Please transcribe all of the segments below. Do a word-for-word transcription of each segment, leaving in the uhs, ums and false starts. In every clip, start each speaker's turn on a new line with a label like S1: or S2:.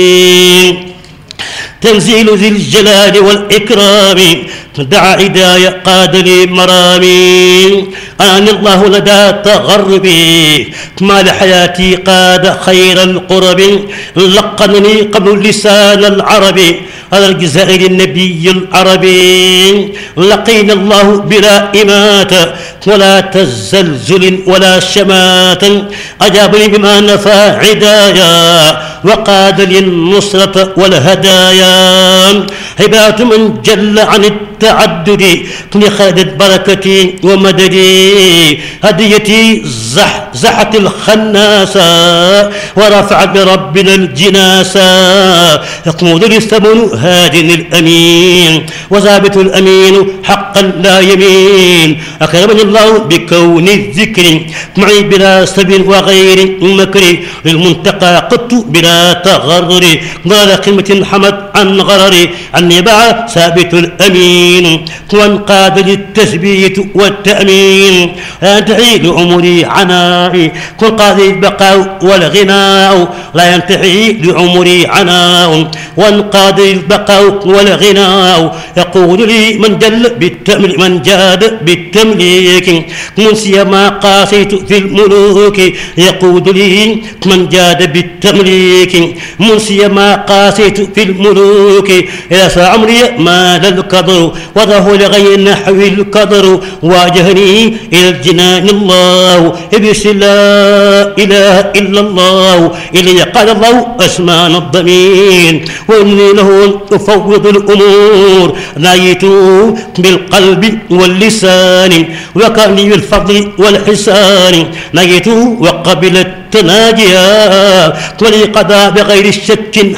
S1: تنزيل ذي الجلال والإكرام دعا عدايا قاد لي مرامي أنا الله لدى تغربي ما لحياتي قاد خير القرب لقنني قبل لسان العربي على الجزائر النبي العربي لقينا الله بلا إماتة ولا تزلزل ولا شمات أجابني بما نفى عدايا وقاد للنصرة والهدايا هبات من جل عن التعدد كن خالد بركتي ومددي هديتي زح زحت الخناسة ورفع بربنا الجناسة يقود للثمن هاد الأمين وثابت الأمين حقا لا يمين أكرمني الله بكون الذكر معي بلا سب وغير مكر للمنتقى قدت بلا تغرر ضال قمة حمد عن غرر عني باع ثابت الأمين وانقاد للتثبيت والتأمين أنتهي لعمري عنائي كل قاضي البقاء والغناء لا ينتهي لعمري عناء وانقاد البقاء والغناء يقول لي من جل بالتمليك من جاد بالتمليك منسي ما قاسيت في الملوك يقول لي من جاد بالتمليك منسي ما قاسيت في الملوك إلى عمري ما للقدر وضعه لغير نحو القدر واجهني إلى الجنان الله إبس لا إله إلا الله إلي قال الله أسمان الضمين وإني له أفوض الأمور نايت بالقلب واللسان وكان لي بالفضل والحسان نايت وقبل التناجيا ولي قضى بغير الشك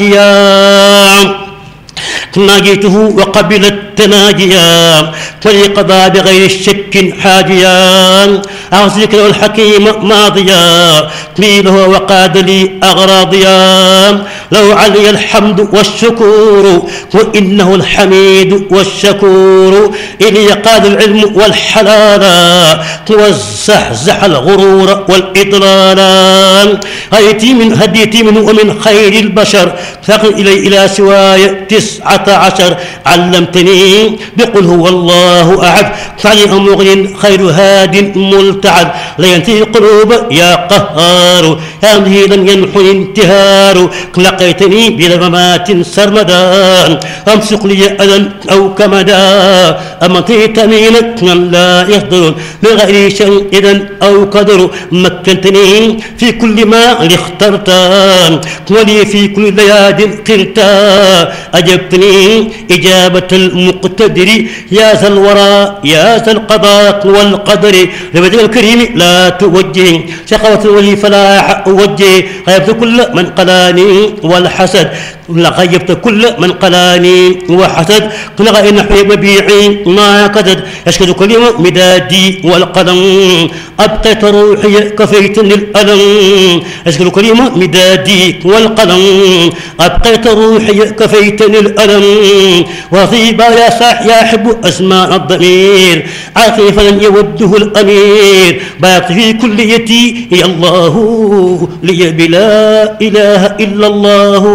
S1: حاجيا ناجيته وقبل التناجيا ولقضى بغير الشك حاجيا أعزك له الحكيم ماضيا قيله وقاد لي أغراضيا لو علي الحمد والشكور وإنه الحميد والشكور إلي قاد العلم والحلال وزحزح الغرور والإضلال هديتي من هديتي منه ومن خير البشر فقل إلي إلى سواي تسعة عشر علمتني بقل هو الله أحد فعلي مغن خير هاد ملتعد لا ينتهي القلوب يا قهار يا مهيلا ينحني انتهار لقيتني بلا ممات سرمدا أمسك لي أذى أو كمدا أمطيت ميلك من لا يصدر بغير شيء إذا أو قدر مكنتني في كل ما اخترت ولي في كل لياد قرتا أجبتني إجابة المقتدر يا ذا الورى يا ذا القضاء والقدر لبدء الكريم لا توجه شقوة الولي فلا أوجه غيبت كل من قلاني والحسد لغيبت كل من قلاني وحسد لغى نحو مبيعي ما كدد يشكد كلمة مدادي والقلم أبقيت روحي كفيتني الألم يشكد كلمة مدادي والقلم أبقيت روحي كفيتني الألم وطيبا يا صاح يا حب أسماء الضمير عاقفا يوده الأمير باقي في كليتي يا الله لي بلا إله إلا الله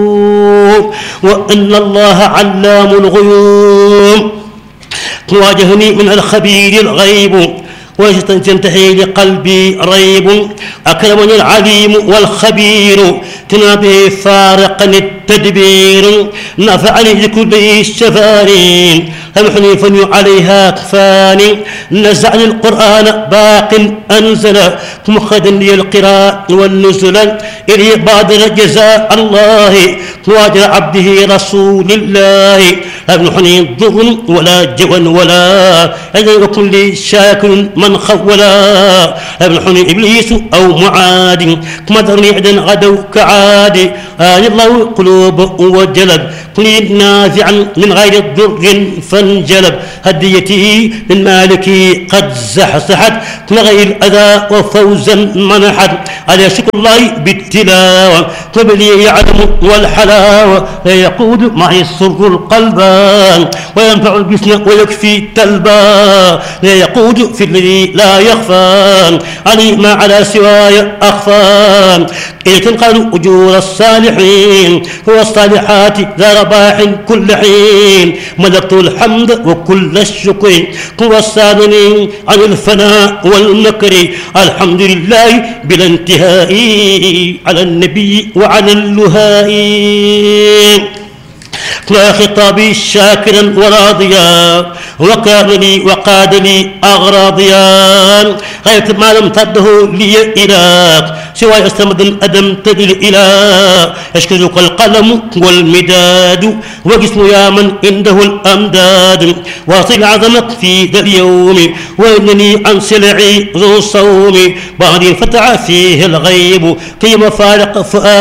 S1: وأن الله علام الغيوب واجهني من الخبير الغيب وتنتهي لقلبي ريب أكرمني العليم والخبير تنابه فارقني التدبير نفعني لكل الشفارين أمحني فني عليها كفاني نزعني القرآن باق أنزل مخدا لي القراء والنزل إلي بادر جزاء الله واجر عبده رسول الله أمحني ضر ولا جوى ولا أجل كل شاكر من خولا أمحني إبليس أو معاد مدرني عدا غدوا كعاد آل الله قلوب وجلب قل نازعا من غير ضر فانجلب هديتي من مالكي قد زحزحت من غير الأذى وفوزا منحت على شكر الله بالتلاوة قبلي يعلم والحلاوة لا يقود معي السر القلبان وينفع الجسم ويكفي التلبا لا يقود في الذي لا يخفى علي ما على سواي أخفى إذ تنقل أجور الصالحين هو الصالحات ذا رباح كل حين ملكت الحمد وكل الشكر هو الصادنين عن الفناء والمكر الحمد لله بلا انتهاء على النبي وعلى اللهاء لا خطابي شاكرا وراضيا وكان لي وقاد لي أغراضيا غير ما لم تده لي إله سوى استمد الأدم تدل إله يشكرك القلم والمداد وجسم يا من عنده الأمداد واصل عظمك في ذا اليوم وإنني عن سلعي ذو الصوم بعد فتح فيه الغيب كيما فارق فؤاد